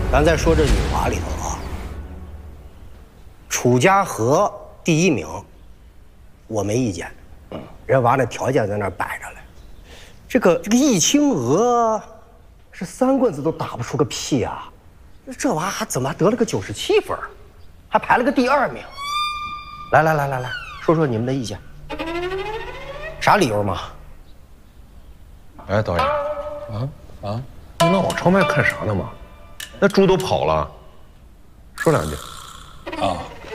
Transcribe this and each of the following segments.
咱再说这女娃里头啊，楚家河第一名，我没意见。人娃那条件在那儿摆着嘞。这个易清娥，是3棍子都打不出个屁啊！这娃还怎么得了个97分，还排了个第2名？来，说说你们的意见，啥理由嘛？ 哎，导演，你老往窗外看啥呢嘛？那猪都跑了，说2句。 啊，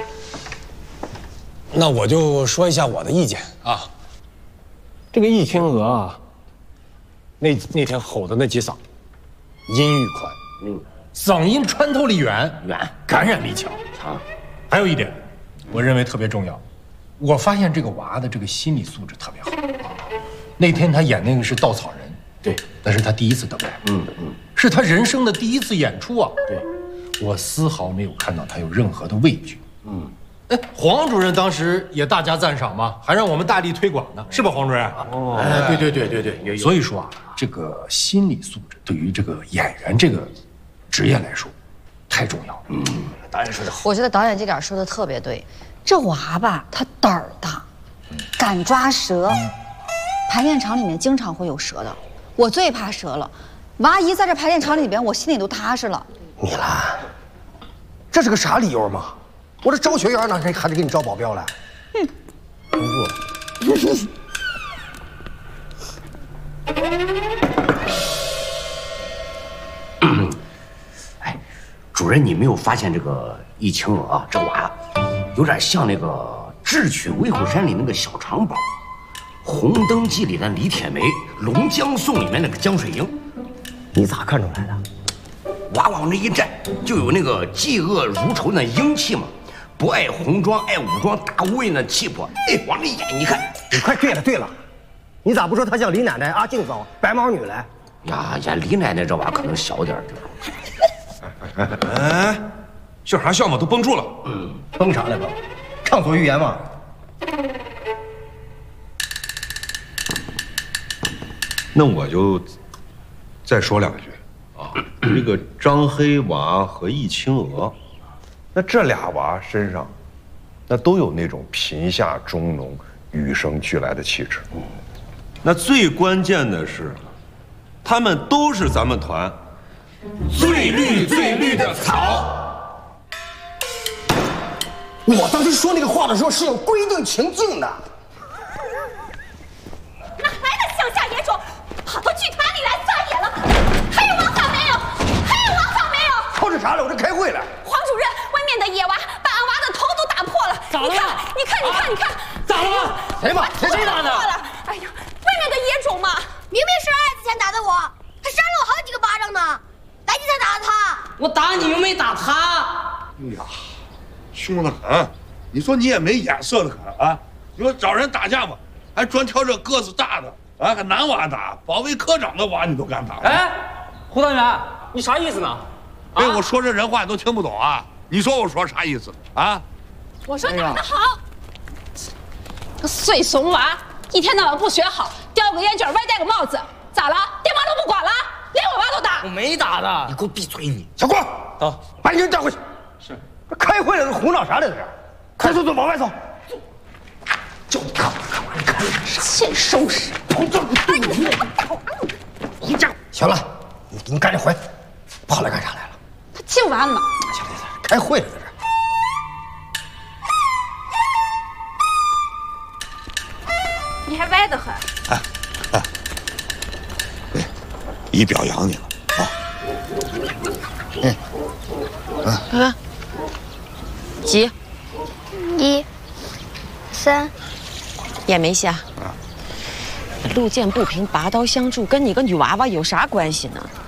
那我就说一下我的意见啊。这个易清娥啊，那天吼的那几嗓，音域宽，嗓音穿透力远，感染力强。还有一点，我认为特别重要，我发现这个娃的这个心理素质特别好。那天他演那个是稻草人，对，那是他第1次登台，是他人生的第1次演出啊。对，我丝毫没有看到他有任何的畏惧。哎，黄主任当时也大加赞赏嘛，还让我们大力推广呢，是吧，黄主任？哦，哎，对，所以说啊，这个心理素质对于这个演员这个职业来说，太重要了。导演说的好， 我觉得导演这点说的特别对。这娃吧，他胆儿大，敢抓蛇，排练场里面经常会有蛇的。我最怕蛇了，娃一在这排练场里边，我心里都踏实了。 米兰，这是个啥理由嘛？我这招学员呢，还得给你招保镖来。不过， 哎，主任，你没有发现这个易清娥啊，这娃有点像那个《智取威虎山》里那个小长宝，《红灯记》里的李铁梅，《龙江颂》里面那个江水英。 你咋看出来的？ 娃往那一站，就有那个嫉恶如仇那英气嘛。不爱红装爱武装大无畏那气魄，哎，往那一演，你看， 你快对了，你咋不说她像李奶奶、阿静嫂、白毛女嘞？ 呀，演李奶奶这娃可能小点哎，笑啥笑嘛？都绷住了。 绷啥来绷？畅所欲言嘛。 那我就再说2句啊。这个张黑娃和易清娥，那这俩娃身上，那都有那种贫下中农、与生俱来的气质。那最关键的是，他们都是咱们团最绿的草。 我当时说那个话的时候是有规定情境的。 哪来的乡下野种，跑到剧团里来撒野了？还有王法没有？ 吵着啥了？我这开会了。 黄主任，外面的野娃把俺娃的头都打破了。 咋了？ 你看， 咋了？ 谁打的？ 哎呀，外面的野种嘛， 明明是儿子先打的我，他扇了我好几个巴掌呢。来，你才打的他。 我打你又没打他。 哎呀，凶得很！你说你也没眼色的很啊！你说找人打架嘛，还专挑这个子大的啊，还男娃打，保卫科长的娃你都敢打？ 哎，胡团员，你啥意思呢？ 哎，我说这人话你都听不懂啊！你说我说啥意思啊？ 我说打得好。个碎怂娃，一天到晚不学好，叼个烟卷，歪戴个帽子，咋了？爹妈都不管了，连我娃都打。 我没打的。 你给我闭嘴你！ 小郭，走，把你人带回去。是，这开会了，胡闹啥来着？快走，往外走。就你看先收拾。 同志，你行了，你赶紧回，跑来干啥来了？ 他净完了。 行，开会了在这。 你还歪得很。 姨表扬你了啊！ 几 1、3， 也没下。路见不平拔刀相助，跟你个女娃娃有啥关系呢？